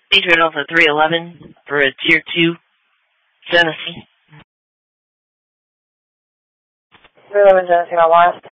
Adrian Alpha 311 for a Tier 2, Genesee. 311 Genesee, my last.